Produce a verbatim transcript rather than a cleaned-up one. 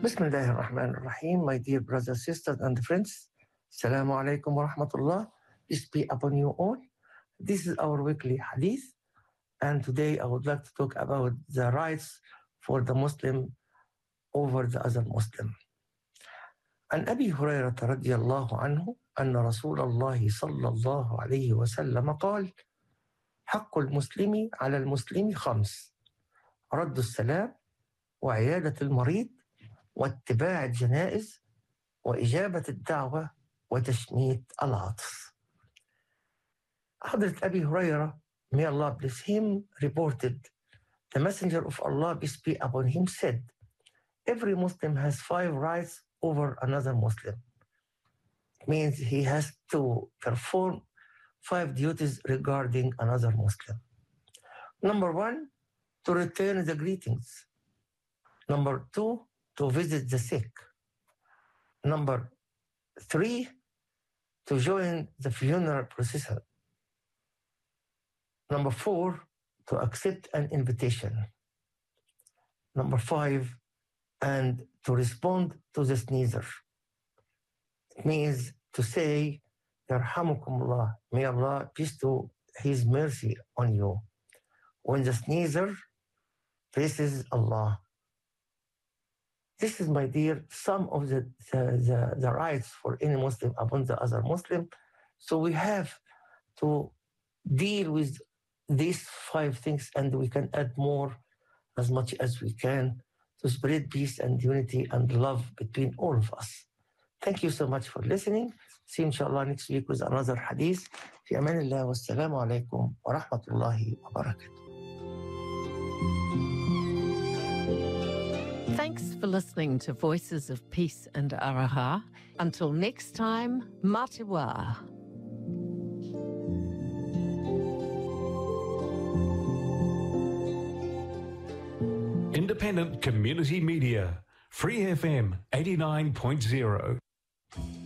Bismillah ar-Rahman ar-Rahim, my dear brothers, sisters, and friends. Assalamu alaikum wa rahmatullah. Peace be upon you all. This is our weekly hadith, and today I would like to talk about the rights for the Muslim over the other Muslim. عن أبي هريرة رضي الله عنه أن رسول الله صلى الله عليه وسلم قال: حق المسلم على المسلم خمس: رد السلام، وعيادة المريض، واتباع الجنائز، وإجابة الدعوة، وتشميت العطف. Hadrat Abi Hurairah, may Allah bless him, reported, the Messenger of Allah, peace be upon him, said, every Muslim has five rights over another Muslim. It means he has to perform five duties regarding another Muslim. Number one, to return the greetings. Number two, to visit the sick. Number three, to join the funeral procession. Number four, to accept an invitation. Number five, and to respond to the sneezer. It means to say, Yarhamukumullah, may Allah peace to His mercy on you. When the sneezer praises Allah. This is, my dear, some of the, the, the, the rights for any Muslim upon the other Muslim. So we have to deal with these five things, and we can add more as much as we can to spread peace and unity and love between all of us. Thank you so much for listening. See you inshallah next week with another hadith. في أمان الله والسلام عليكم ورحمة الله وبركاته. Thanks for listening to Voices of Peace and Araha. Until next time, Matiwa. Independent Community Media, Free F M eighty-nine point zero.